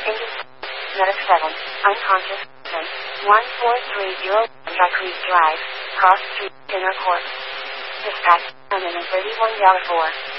Indian Medic 7, unconscious, 1430 Dry Creek Drive, Cross Street, Inner Court. Dispatch, $131 4.